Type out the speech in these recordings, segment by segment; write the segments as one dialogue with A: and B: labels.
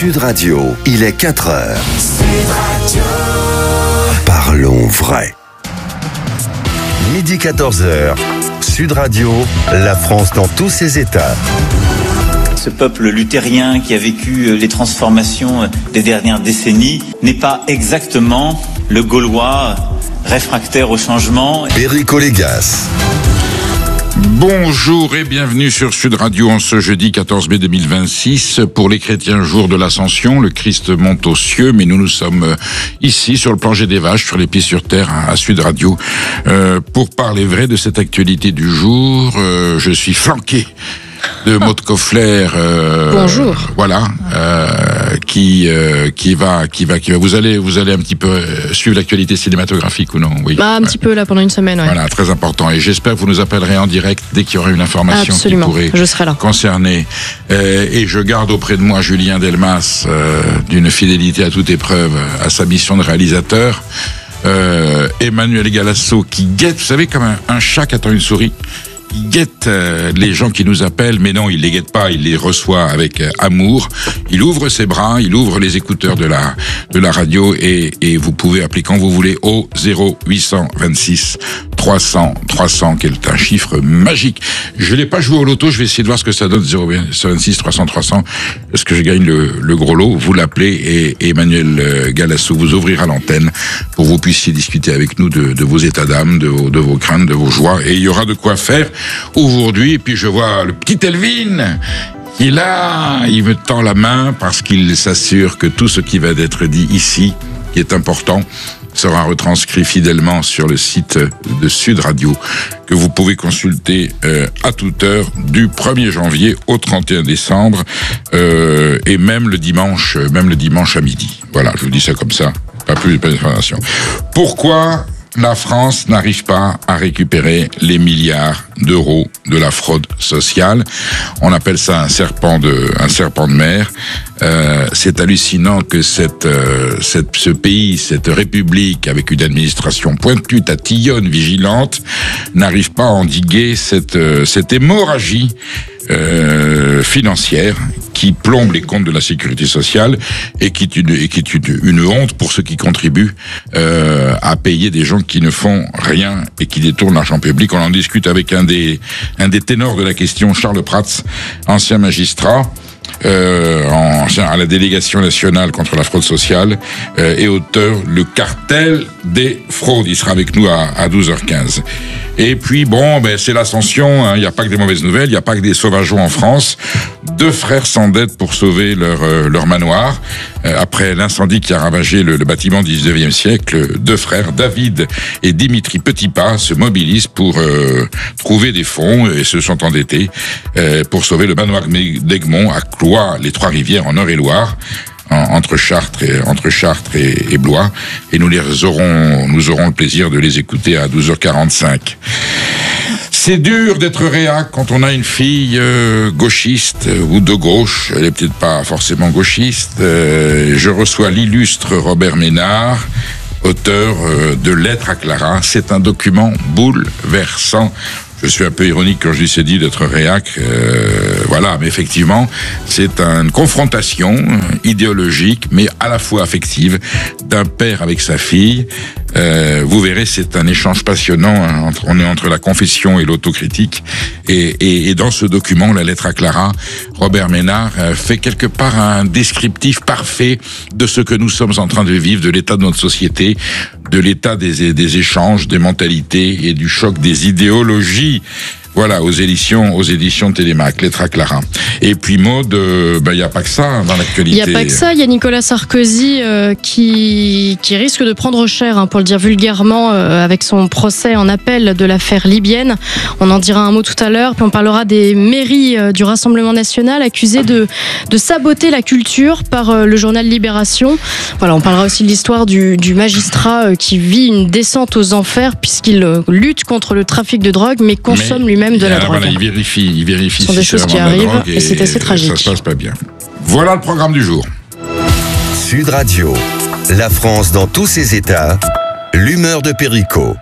A: Sud Radio, il est 4h. Sud Radio. Parlons vrai. Midi 14h, Sud Radio, la France dans tous ses états.
B: Ce peuple luthérien qui a vécu les transformations des dernières décennies n'est pas exactement le Gaulois réfractaire au changement.
A: Perico Légas.
C: Bonjour et bienvenue sur Sud Radio en ce jeudi 14 mai 2026. Pour les chrétiens, jour de l'Ascension, le Christ monte aux cieux, mais nous sommes ici sur le plancher des vaches, sur les pieds sur terre à Sud Radio, pour parler vrai de cette actualité du jour. Je suis flanqué de Maud Koffler,
D: bonjour.
C: Voilà, qui va. Vous allez un petit peu suivre l'actualité cinématographique ou non? Oui.
D: Un petit peu là pendant une semaine. Ouais.
C: Voilà, très important. Et j'espère que vous nous appellerez en direct dès qu'il y aura une information qui pourrait concerner. Et je garde auprès de moi Julien Delmas, d'une fidélité à toute épreuve à sa mission de réalisateur. Emmanuel Galasso qui guette, vous savez, comme un chat qui attend une souris. Il guette les gens qui nous appellent, mais non, il les guette pas, il les reçoit avec amour. Il ouvre ses bras, il ouvre les écouteurs de la radio et vous pouvez appeler quand vous voulez au 0826 300 qui est un chiffre magique. Je l'ai pas joué au loto, je vais essayer de voir ce que ça donne. 0826 300. Est-ce que je gagne le gros lot? Vous l'appelez et Emmanuel Galasso vous ouvrira l'antenne pour que vous puissiez discuter avec nous de vos états d'âme, de vos craintes, de vos joies, et il y aura de quoi faire aujourd'hui. Et puis je vois le petit Elvin qui est là, il me tend la main parce qu'il s'assure que tout ce qui va être dit ici, qui est important, sera retranscrit fidèlement sur le site de Sud Radio que vous pouvez consulter à toute heure du 1er janvier au 31 décembre et même le dimanche à midi. Voilà, je vous dis ça comme ça, pas plus d'informations. Pourquoi la France n'arrive pas à récupérer les milliards d'euros de la fraude sociale? On appelle ça un serpent de mer. C'est hallucinant que ce pays, cette république, avec une administration pointue, tatillonne, vigilante, n'arrive pas à endiguer cette hémorragie financière qui plombe les comptes de la sécurité sociale et qui est une honte pour ceux qui contribuent à payer des gens qui ne font rien et qui détournent l'argent public. On en discute avec un des ténors de la question, Charles Prats, ancien magistrat, à la délégation nationale contre la fraude sociale et auteur Le cartel des fraudes. Il sera avec nous à 12h15. Et puis c'est l'Ascension, hein. Il n'y a pas que des mauvaises nouvelles, il n'y a pas que des sauvageons en France. 2 frères s'endettent pour sauver leur manoir. Après l'incendie qui a ravagé le bâtiment du 19e siècle, 2 frères, David et Dimitri Petitpas, se mobilisent pour trouver des fonds et se sont endettés pour sauver le manoir d'Egmont à Cloix, les Trois-Rivières en Eure-et-Loire, entre Chartres et Blois, et nous aurons le plaisir de les écouter à 12h45. C'est dur d'être réac quand on a une fille gauchiste ou de gauche. Elle est peut-être pas forcément gauchiste. Je reçois l'illustre Robert Ménard, auteur de Lettres à Clara. C'est un document bouleversant. Je suis un peu ironique quand je lui ai dit d'être réac, voilà, mais effectivement, c'est une confrontation idéologique, mais à la fois affective, d'un père avec sa fille. Vous verrez, c'est un échange passionnant, hein, on est entre la confession et l'autocritique, et dans ce document, la Lettre à Clara, Robert Ménard fait quelque part un descriptif parfait de ce que nous sommes en train de vivre, de l'état de notre société, de l'état des échanges, des mentalités et du choc des idéologies. Voilà, aux éditions Télémac, Lettres à Clara. Et puis Maud, il y a pas que ça hein, dans l'actualité.
D: Il y a pas que ça, il y a Nicolas Sarkozy qui risque de prendre cher, hein, pour le dire vulgairement, avec son procès en appel de l'affaire libyenne. On en dira un mot tout à l'heure, puis on parlera des mairies du Rassemblement national accusées de saboter la culture par le journal Libération. Voilà, on parlera aussi de l'histoire du magistrat qui vit une descente aux enfers puisqu'il lutte contre le trafic de drogue mais consomme lui-même de la drogue.
C: Voilà, il vérifie.
D: Ce sont des choses qui arrivent et c'est assez tragique.
C: Ça se passe pas bien. Voilà le programme du jour.
A: Sud Radio, la France dans tous ses états, l'humeur de Perico.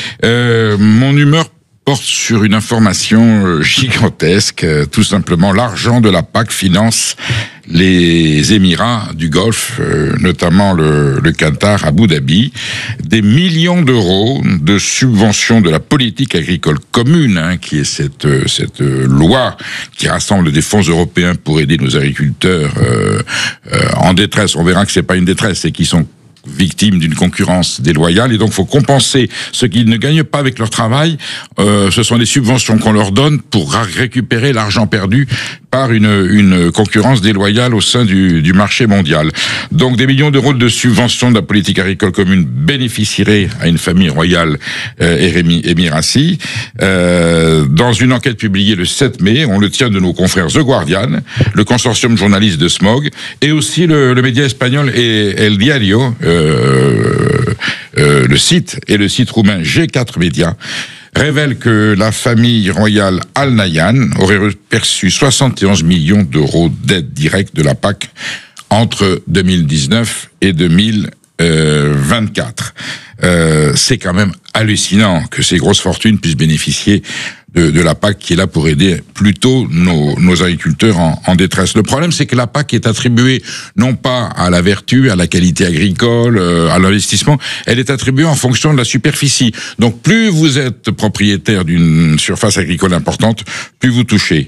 C: Mon humeur porte sur une information gigantesque. Tout simplement, l'argent de la PAC finance les Émirats du Golfe, notamment le Qatar, Abu Dhabi, des millions d'euros de subventions de la politique agricole commune, qui est cette loi qui rassemble des fonds européens pour aider nos agriculteurs en détresse. On verra que c'est pas une détresse, c'est qu'ils sont victimes d'une concurrence déloyale, et donc faut compenser ce qu'ils ne gagnent pas avec leur travail. Ce sont des subventions qu'on leur donne pour récupérer l'argent perdu par une concurrence déloyale au sein du marché mondial. Donc des millions d'euros de subventions de la politique agricole commune bénéficieraient à une famille royale émiratie. Dans une enquête publiée le 7 mai, on le tient de nos confrères The Guardian, le consortium journaliste de Smog, et aussi le média espagnol El Diario, le site roumain G4 Média, révèle que la famille royale Al Nahyan aurait perçu 71 millions d'euros d'aide directe de la PAC entre 2019 et 2024. C'est quand même hallucinant que ces grosses fortunes puissent bénéficier de la PAC, qui est là pour aider plutôt nos agriculteurs en détresse. Le problème, c'est que la PAC est attribuée non pas à la vertu, à la qualité agricole, à l'investissement, elle est attribuée en fonction de la superficie. Donc plus vous êtes propriétaire d'une surface agricole importante, plus vous touchez.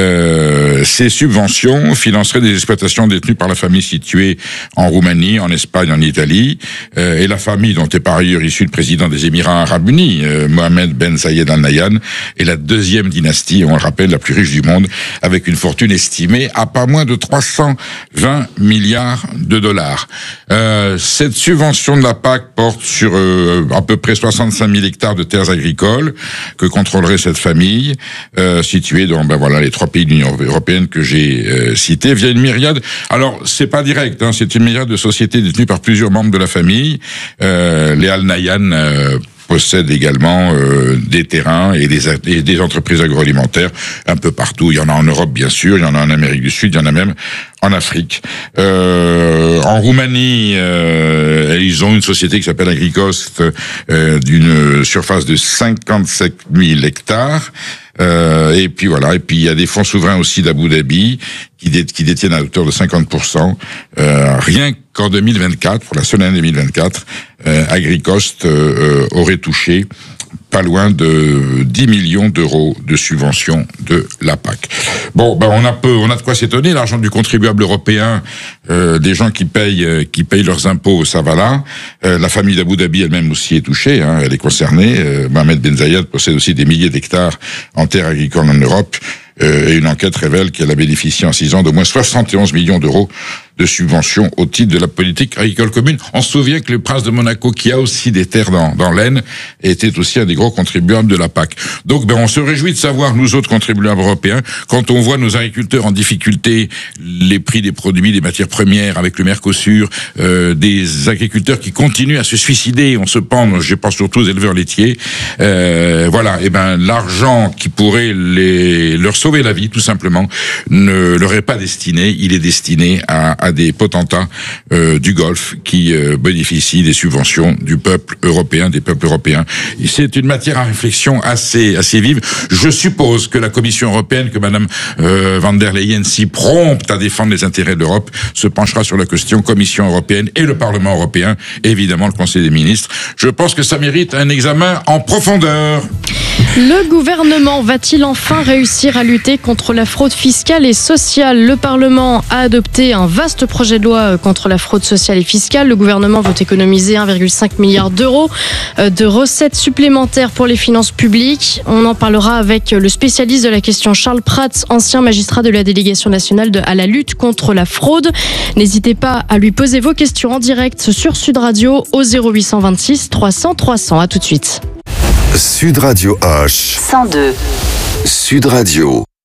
C: Ces subventions financeraient des exploitations détenues par la famille située en Roumanie, en Espagne, en Italie, et la famille dont est par ailleurs issu le président des Émirats Arabes Unis, Mohamed Ben Zayed Al Nahyan, est la deuxième dynastie, on le rappelle, la plus riche du monde, avec une fortune estimée à pas moins de 320 milliards de dollars. Cette subvention de la PAC porte sur à peu près 65 000 hectares de terres agricoles que contrôlerait cette famille, située dans les 3 pays de l'Union européenne que j'ai cités, via une myriade. Alors, c'est pas direct, c'est une myriade de sociétés détenues par plusieurs membres de la famille. Les Al Nahyan possèdent également des terrains et des entreprises agroalimentaires un peu partout. Il y en a en Europe, bien sûr, il y en a en Amérique du Sud, il y en a même en Afrique. En Roumanie, ils ont une société qui s'appelle Agricost, d'une surface de 57 000 hectares. Et puis voilà. Et puis il y a des fonds souverains aussi d'Abu Dhabi qui détiennent à hauteur de 50%. Rien qu'en 2024, pour la seule année 2024, Agricost aurait touché pas loin de 10 millions d'euros de subventions de la PAC. Bon, on a de quoi s'étonner. L'argent du contribuable européen, des gens qui payent leurs impôts, ça va là. La famille d'Abu Dhabi elle-même aussi est touchée, elle est concernée. Mohamed Ben Zayed possède aussi des milliers d'hectares en terres agricoles en Europe. Et une enquête révèle qu'elle a bénéficié en 6 ans d'au moins 71 millions d'euros de subventions au titre de la politique agricole commune. On se souvient que le prince de Monaco, qui a aussi des terres dans l'Aisne, était aussi un des gros contribuables de la PAC. Donc, on se réjouit de savoir, nous autres contribuables européens, quand on voit nos agriculteurs en difficulté, les prix des produits, des matières premières avec le Mercosur, des agriculteurs qui continuent à se suicider, on se pend, je pense surtout aux éleveurs laitiers. L'argent qui pourrait leur sauver la vie, tout simplement, ne leur est pas destiné. Il est destiné à des potentats du Golfe qui bénéficient des subventions du peuple européen, des peuples européens. Et c'est une matière à réflexion assez vive. Je suppose que la Commission européenne, que Madame van der Leyen, si prompte à défendre les intérêts de l'Europe, se penchera sur la question Commission européenne et le Parlement européen, et évidemment le Conseil des ministres. Je pense que ça mérite un examen en profondeur.
D: Le gouvernement va-t-il enfin réussir à lutter contre la fraude fiscale et sociale ? Le Parlement a adopté un vaste projet de loi contre la fraude sociale et fiscale. Le gouvernement veut économiser 1,5 milliard d'euros de recettes supplémentaires pour les finances publiques. On en parlera avec le spécialiste de la question Charles Prats, ancien magistrat de la délégation nationale à la lutte contre la fraude. N'hésitez pas à lui poser vos questions en direct sur Sud Radio au 0826 300 300. À tout de suite.
A: Sud Radio H
E: 102.
A: Sud Radio.